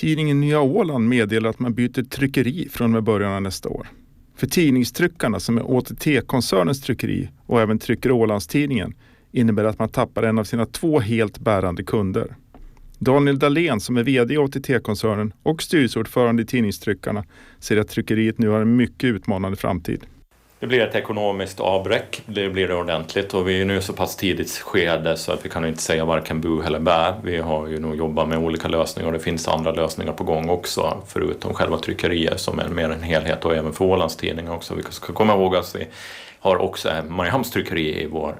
Tidningen Nya Åland meddelar att man byter tryckeri från med början av nästa år. För tidningstryckarna, som är OTT-koncernens tryckeri och även trycker Ålandstidningen, innebär att man tappar en av sina 2 helt bärande kunder. Daniel Dahlén, som är vd i OTT-koncernen och styrelseordförande i tidningstryckarna, säger att tryckeriet nu har en mycket utmanande framtid. Det blir ett ekonomiskt avbräck, det blir det ordentligt, och vi är nu så pass tidigt skede så att vi kan inte säga varken bu eller bä. Vi har ju nog jobbat med olika lösningar och det finns andra lösningar på gång också, förutom själva tryckerier som är mer en helhet, och även för Ålandstidningar också. Vi ska komma ihåg att vi har också Mariehamns tryckeri i vår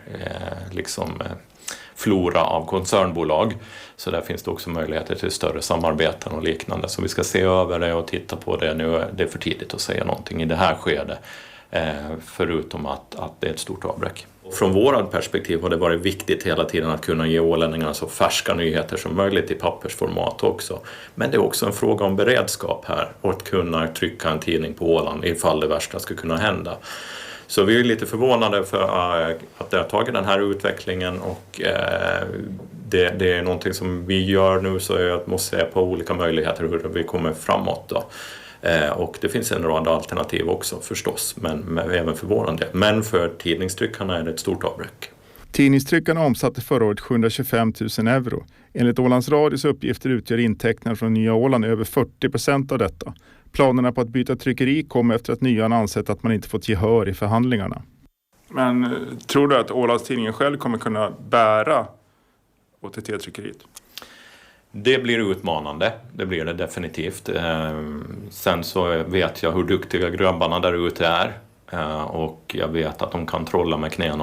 flora av koncernbolag. Så där finns det också möjligheter till större samarbeten och liknande. Så vi ska se över det och titta på det nu. Det är för tidigt att säga någonting i det här skedet. Förutom att det är ett stort avbräck. Från vårat perspektiv har det varit viktigt hela tiden att kunna ge ålänningarna så färska nyheter som möjligt i pappersformat också. Men det är också en fråga om beredskap här och att kunna trycka en tidning på Åland ifall det värsta ska kunna hända. Så vi är lite förvånade för att det har tagit den här utvecklingen, och det är någonting som vi gör nu, så jag måste se på olika möjligheter hur vi kommer framåt då. Och det finns en rad alternativ också förstås, men även för våran del. Men för tidningstryckarna är det ett stort avbräck. Tidningstryckarna omsatte förra året 725 000 euro. Enligt Ålands Radios uppgifter utgör intäkterna från Nya Åland över 40% av detta. Planerna på att byta tryckeri kom efter att Nyan ansett att man inte fått gehör i förhandlingarna. Men tror du att Ålandstidningen själv kommer kunna bära OTT-tryckeriet? Det blir utmanande, det blir det definitivt. Sen så vet jag hur duktiga grabbarna där ute är, och jag vet att de kan trolla med knäna